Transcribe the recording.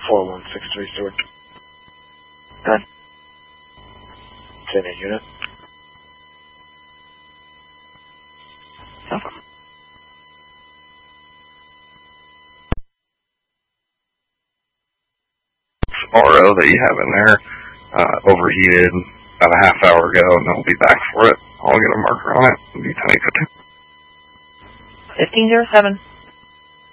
4163 Stewart. Good. 10-8 unit. Okay. RO that you have in there overheated about a half hour ago, and I'll be back for it. I'll get a marker on it. It'll be 10-8. 1507.